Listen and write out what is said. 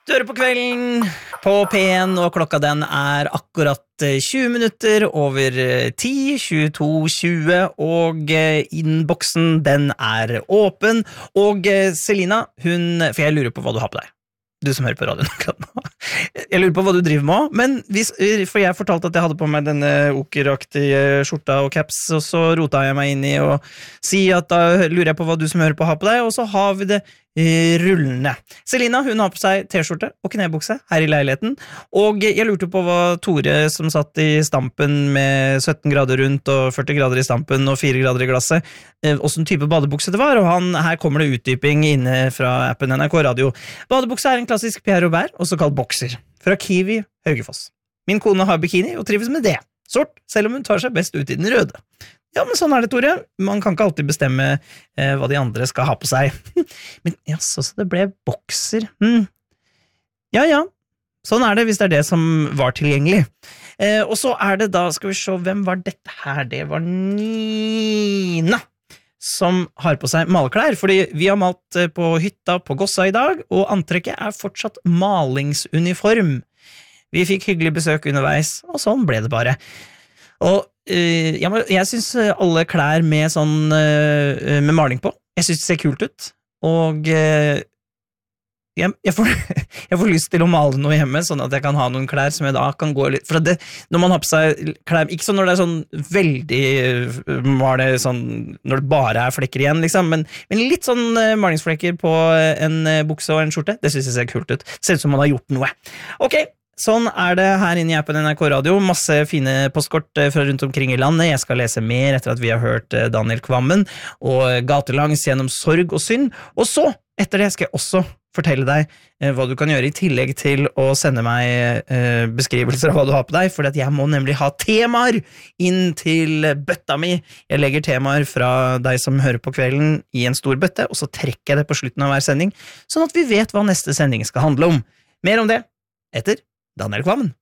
Du hører på Kvelden på P1, og klokka den er akkurat 20 minutter over 10, 22:20, og innboksen den er åpen. Og Selina, for jeg lurer på hva du har på deg. Du som hører på radioen akkurat nå. Jeg lurer på hva du driver med, men for jeg fortalte at jeg hadde på meg denne okeraktige skjorta og caps, og så rota jeg meg inn i å si at da lurer jeg på hva du som hører på har på deg, og så har vi det rullende. Selina, hun har på seg t-skjorte og knebukse her i leiligheten, og jeg lurte på hva Tore som satt i stampen med 17 grader rundt og 40 grader i stampen og 4 grader i glasset, hvordan type badebukse det var, og her kommer det utdyping inne fra appen NRK Radio. Badebukse er en klassisk Pierre Robert, også kalt bokser, fra Kiwi Haugefoss. Min kone har bikini og trives med det. Sort, selv om hun tar seg best ut i den røde. Ja, men sånn er det, Tore. Man kan ikke alltid bestemme hva de andre skal ha på seg. Men ja, så det ble bokser. Ja, sånn er det hvis det er det som var tilgjengelig. Og så er det da, skal vi se, hvem var dette her? Det var Nina som har på seg maleklær, fordi vi har malt på hytta på Gossa i dag, og antrekket er fortsatt malingsuniform. Vi fikk hyggelig besøk underveis, og sånn ble det bare. Og jeg synes alle klær med sånn med maling på, jeg synes det ser kult ut, og jeg får lyst til å male noe hjemme, sånn at jeg kan ha noen klær som jeg da kan gå litt, for det, når man har på seg klær, ikke sånn når det er sånn veldig male, sånn, når det bare er flekker igjen, liksom, men litt sånn malingsflekker på en bukse og en skjorte, det synes jeg ser kult ut, det ser ut som man har gjort noe. Ok, sånn er det her inne i appen NRK Radio, masse fine postkort fra rundt omkring i landet. Jeg skal lese mer etter at vi har hørt Daniel Kvammen og Gatelangs gjennom sorg og synd, og så, etter det skal jeg også fortelle deg hva du kan gjøre i tillegg til å sende meg beskrivelser av hva du har på deg, for jeg må nemlig ha temaer inn til bøtta mi. Jeg legger temaer fra deg som hører på Kvelden i en stor bøtte, og så trekker jeg det på slutten av hver sending, sånn at vi vet hva neste sending skal handle om. Mer om det etter Daniel Kvammen.